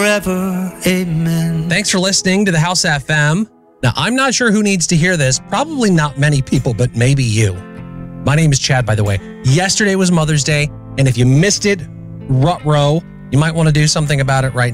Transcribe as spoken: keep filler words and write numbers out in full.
forever. Amen. Thanks for listening to the House F M. Now, I'm not sure who needs to hear this. Probably not many people, but maybe you. My name is Chad, by the way. Yesterday was Mother's Day, and if you missed it, rut row, you might want to do something about it right now.